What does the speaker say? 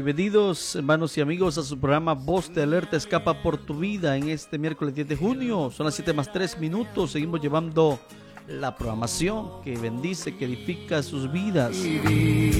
Bienvenidos, hermanos y amigos, a su programa Voz de Alerta Escapa por tu Vida en este miércoles 10 de junio. Son las 7:03. Seguimos llevando la programación que bendice, que edifica sus vidas.